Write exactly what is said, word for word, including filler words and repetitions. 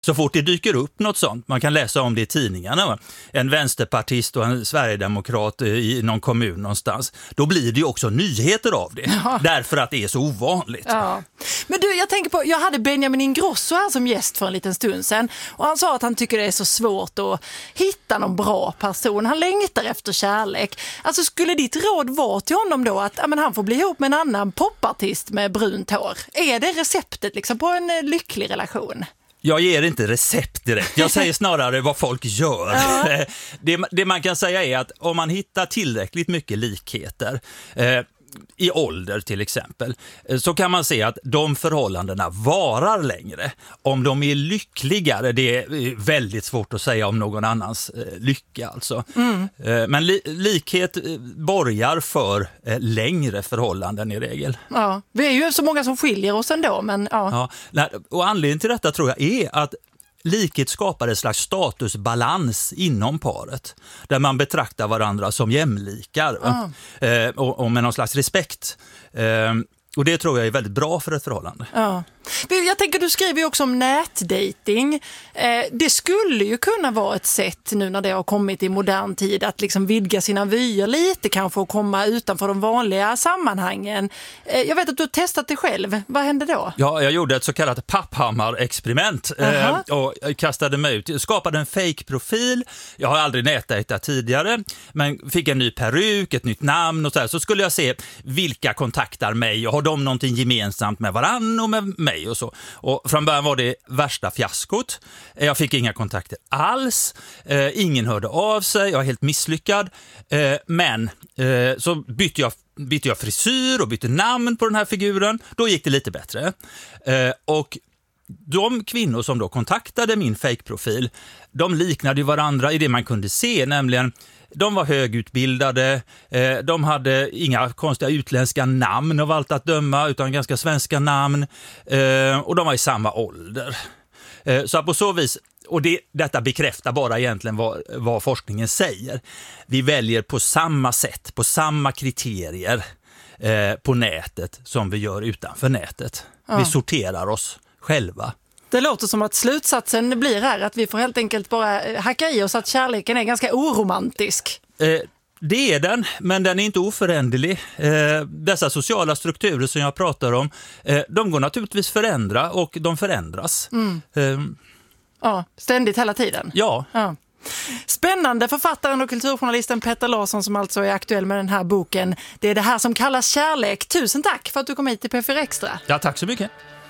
Så fort det dyker upp något sånt, man kan läsa om det i tidningarna, va? En vänsterpartist och en sverigedemokrat i någon kommun någonstans, då blir det ju också nyheter av det, ja. Därför att det är så ovanligt. Ja. Men du, jag tänker på, jag hade Benjamin Ingrosso här som gäst för en liten stund sedan, och han sa att han tycker det är så svårt att hitta någon bra person. Han längtar efter kärlek. Alltså, skulle ditt råd vara till honom då att ja, men han får bli ihop med en annan popartist med brunt hår? Är det receptet liksom på en lycklig relation? Jag ger inte recept direkt. Jag säger snarare vad folk gör. Ja. Det, det man kan säga är att om man hittar tillräckligt mycket likheter, eh, i ålder till exempel, så kan man se att de förhållandena varar längre. Om de är lyckligare, det är väldigt svårt att säga om någon annans eh, lycka alltså. Mm. Eh, men li- likhet eh, borgar för eh, längre förhållanden i regel. Ja, vi är ju så många som skiljer oss ändå, men ja. Ja, och anledningen till detta tror jag är att likhet skapar en slags statusbalans inom paret där man betraktar varandra som jämlikar, ah. eh, och, och med någon slags respekt. Eh, och det tror jag är väldigt bra för ett förhållande. Ja. Jag tänker, du skriver ju också om nätdating. Eh, det skulle ju kunna vara ett sätt nu när det har kommit i modern tid att liksom vidga sina vyer lite, kanske och komma utanför de vanliga sammanhangen. Eh, jag vet att du har testat det själv. Vad hände då? Ja, jag gjorde ett så kallat Papphammar-experiment eh, och kastade mig ut. Skapade en fake-profil. Jag har aldrig nätdejtat tidigare, men fick en ny peruk, ett nytt namn och så här. Så skulle jag se vilka kontaktar mig och har de någonting gemensamt med varann och med mig och så. Och från början var det värsta fiaskot. Jag fick inga kontakter alls. Eh, ingen hörde av sig. Jag var helt misslyckad. Eh, men eh, så bytte jag, bytte jag frisyr och bytte namn på den här figuren. Då gick det lite bättre. Eh, och de kvinnor som då kontaktade min fake-profil, de liknade ju varandra i det man kunde se, nämligen de var högutbildade, de hade inga konstiga utländska namn av allt att döma, utan ganska svenska namn, och de var i samma ålder. Så på så vis, och det, detta bekräftar bara egentligen vad, vad forskningen säger. Vi väljer på samma sätt, på samma kriterier på nätet som vi gör utanför nätet. Ja. Vi sorterar oss själva. Det låter som att slutsatsen blir här att vi får helt enkelt bara hacka i oss att kärleken är ganska oromantisk. Eh, det är den, men den är inte oföränderlig. Eh, dessa sociala strukturer som jag pratar om, eh, de går naturligtvis förändra och de förändras. Mm. Eh, ja, ständigt hela tiden. Ja. ja. Spännande. Författaren och kulturjournalisten Petter Larsson som alltså är aktuell med den här boken. Det är det här som kallas kärlek. Tusen tack för att du kom hit till P fyra Extra. Ja, tack så mycket.